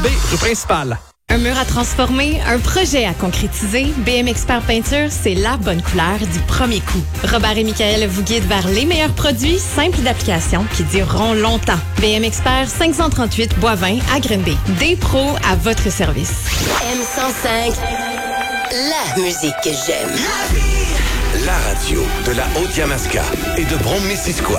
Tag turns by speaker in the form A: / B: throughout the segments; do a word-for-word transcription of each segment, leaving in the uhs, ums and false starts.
A: B, rue principale.
B: Un mur à transformer, un projet à concrétiser, B M Expert Peinture, c'est la bonne couleur du premier coup. Robert et Michael vous guident vers les meilleurs produits simples d'application qui dureront longtemps. B M Expert cinq cent trente-huit Boisvin à Granby. Des pros à votre service.
C: M cent cinq, la musique que j'aime.
D: La radio de la Haute-Yamaska et de Brome-Missisquoi.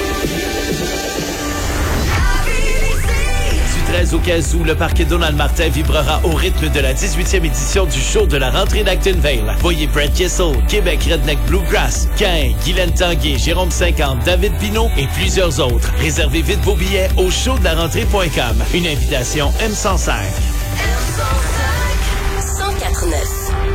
E: Du treize au quinze août, le parc Donald Martin vibrera au rythme de la dix-huitième édition du show de la rentrée d'Actonville. Voyez Brett Kessel, Québec Redneck Bluegrass, Cain, Guylaine Tanguay, Jérôme cinquante, David Pinault et plusieurs autres. Réservez vite vos billets au show de la rentrée point com. Une invitation M cent cinq.
C: M cent cinq, cent quatre neuf.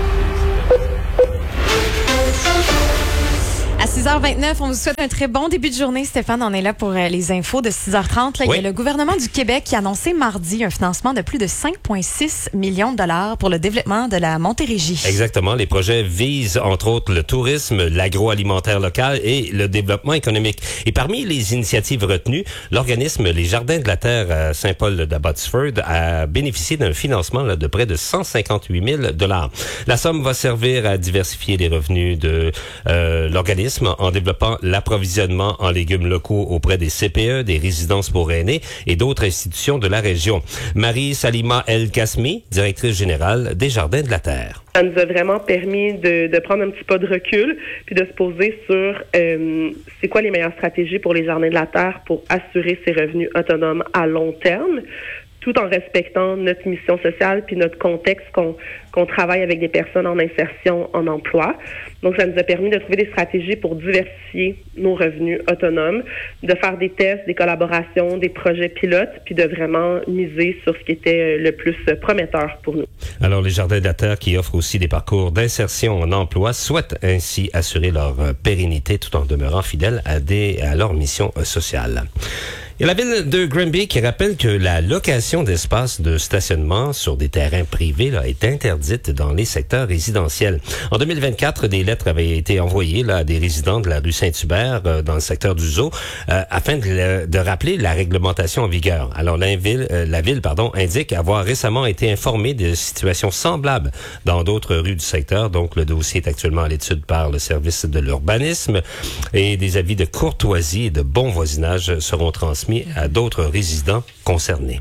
B: À six heures vingt-neuf, on vous souhaite un très bon début de journée. Stéphane, on est là pour euh, les infos de six heures trente. Là, oui. Il y a le gouvernement du Québec qui a annoncé mardi un financement de plus de cinq virgule six millions de dollars pour le développement de la Montérégie.
F: Exactement. Les projets visent, entre autres, le tourisme, l'agroalimentaire local et le développement économique. Et parmi les initiatives retenues, l'organisme Les Jardins de la Terre à Saint-Paul-d'Abbotsford a bénéficié d'un financement là, de près de cent cinquante-huit mille dollars. La somme va servir à diversifier les revenus de euh, l'organisme en développant l'approvisionnement en légumes locaux auprès des C P E, des résidences pour aînés et d'autres institutions de la région. Marie-Salima El-Kasmi, directrice générale des Jardins de la Terre.
G: Ça nous a vraiment permis de, de prendre un petit pas de recul puis de se poser sur euh, c'est quoi les meilleures stratégies pour les Jardins de la Terre pour assurer ces revenus autonomes à long terme, tout en respectant notre mission sociale puis notre contexte qu'on qu'on travaille avec des personnes en insertion en emploi. Donc, ça nous a permis de trouver des stratégies pour diversifier nos revenus autonomes, de faire des tests, des collaborations, des projets pilotes, puis de vraiment miser sur ce qui était le plus prometteur pour nous.
F: Alors, les Jardins de la Terre, qui offrent aussi des parcours d'insertion en emploi, souhaitent ainsi assurer leur pérennité tout en demeurant fidèles à, des, à leur mission sociale. Il y a la ville de Granby qui rappelle que la location d'espaces de stationnement sur des terrains privés là, est interdite dans les secteurs résidentiels. En deux mille vingt-quatre, des lettres avaient été envoyées là, à des résidents de la rue Saint-Hubert euh, dans le secteur du Zoo euh, afin de, de rappeler la réglementation en vigueur. Alors la ville, euh, la ville pardon, indique avoir récemment été informée de situations semblables dans d'autres rues du secteur. Donc le dossier est actuellement à l'étude par le service de l'urbanisme et des avis de courtoisie et de bon voisinage seront transmis à d'autres résidents concernés.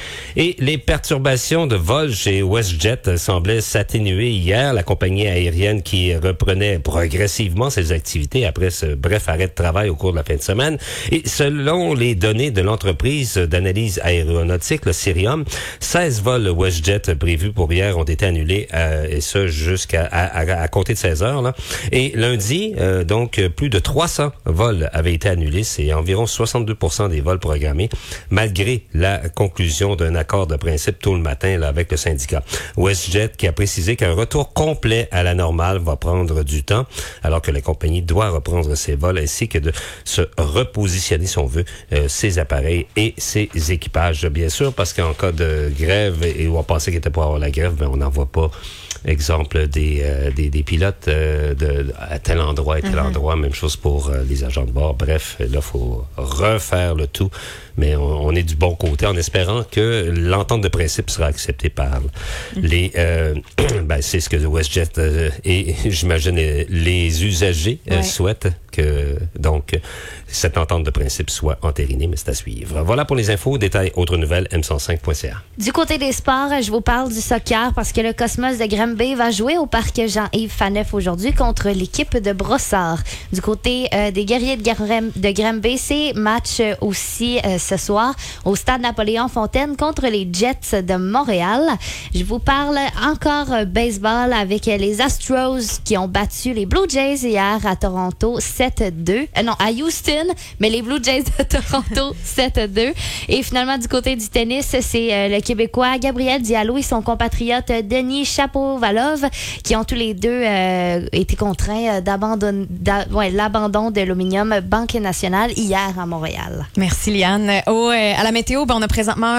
F: Et les perturbations de vol chez WestJet semblaient s'atténuer hier. La compagnie aérienne qui reprenait progressivement ses activités après ce bref arrêt de travail au cours de la fin de semaine. Et selon les données de l'entreprise d'analyse aéronautique, le Cirium, seize vols WestJet prévus pour hier ont été annulés, euh, et ce jusqu'à à, à, à compter de seize heures. Là. Et lundi, euh, donc, plus de trois cents vols avaient été annulés. C'est environ soixante-deux pour cent des vols programmés, malgré la conclusion d'un accord de principe tôt le matin là, avec le syndicat. WestJet qui a précisé qu'un retour complet à la normale va prendre du temps, alors que la compagnie doit reprendre ses vols ainsi que de se repositionner, si on veut, euh, ses appareils et ses équipages, bien sûr, parce qu'en cas de grève, et on pensait qu'il était pour avoir la grève, ben on n'en voit pas. Exemple des, euh, des, des pilotes euh, de, à tel endroit et tel mm-hmm. endroit, même chose pour euh, les agents de bord. Bref, là, il faut refaire le tout, mais on, on est du bon côté en espérant que l'entente de principe sera acceptée par mm-hmm. les... Euh, ben, c'est ce que WestJet euh, et, j'imagine, les, les usagers euh, ouais. souhaitent que, donc, cette entente de principe soit entérinée, mais c'est à suivre. Voilà pour les infos. Détails, autres nouvelles, m cent cinq point c a.
H: Du côté des sports, je vous parle du soccer parce que le Cosmos de Granby va jouer au parc Jean-Yves Faneuf aujourd'hui contre l'équipe de Brossard. Du côté euh, des guerriers de, Gram- de Granby, c'est match euh, aussi euh, ce soir au stade Napoléon-Fontaine contre les Jets de Montréal. Je vous parle encore euh, baseball avec les Astros qui ont battu les Blue Jays hier à Toronto sept à deux. Euh, non, à Houston, mais les Blue Jays de Toronto sept à deux. Et finalement, du côté du tennis, c'est euh, le Québécois Gabriel Diallo et son compatriote Denis Chapovalov qui ont tous les deux euh, été contraints d'abandonner d'a, ouais, l'abandon de l'Aluminium Banque Nationale hier à Montréal.
B: Merci, Liane. Oh, euh, à la météo, ben, on a présentement un beau soleil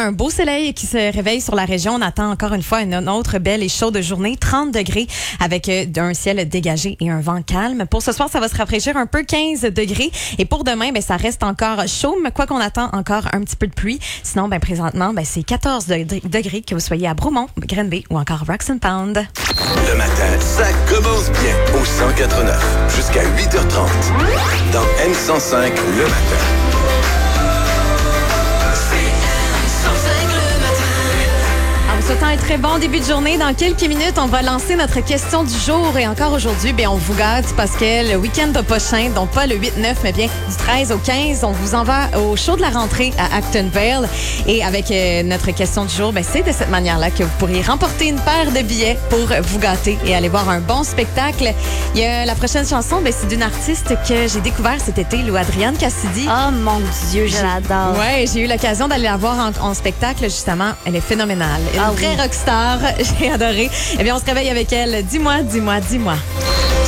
B: soleil qui se réveille sur la région. On attend encore une fois une autre belle et chaude journée, trente degrés avec euh, un ciel dégagé et un vent calme. Pour ce soir, ça va se rafraîchir un peu, quinze degrés. Et pour demain, ben, ça reste encore chaud, mais quoi qu'on attend encore un petit peu de pluie. Sinon, ben, présentement, ben, c'est quatorze degrés que vous soyez à Bromont, Granby ou encore Roxon Pound.
D: Le matin, ça commence bien au cent quatre neuf jusqu'à huit heures trente. Dans M cent cinq, le matin.
B: En vous souhaitant un très bon début de journée, dans quelques minutes, on va lancer notre question du jour. Et encore aujourd'hui, bien, on vous gâte parce que le week-end prochain, donc pas le huit neuf, mais bien du treize au quinze, on vous envoie au show de la rentrée à Actonville. Et avec euh, notre question du jour, bien, c'est de cette manière-là que vous pourriez remporter une paire de billets pour vous gâter et aller voir un bon spectacle. Il y a la prochaine chanson, bien, c'est d'une artiste que j'ai découvert cet été, Lou Adrienne Cassidy.
H: Oh mon Dieu, je l'adore.
B: Ouais, j'ai eu l'occasion d'aller la voir en, en spectacle, justement. Elle est phénoménale. Une
H: Ah
B: vraie
H: oui.
B: rockstar. J'ai adoré. Eh bien, on se réveille avec elle. Dis-moi, dis-moi, dis-moi.